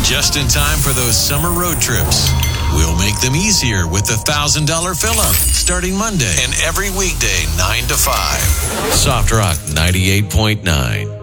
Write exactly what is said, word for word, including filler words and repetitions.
Just in time for those summer road trips. We'll make them easier with the one thousand dollars fill-up starting Monday and every weekday nine to five. Soft Rock ninety-eight point nine.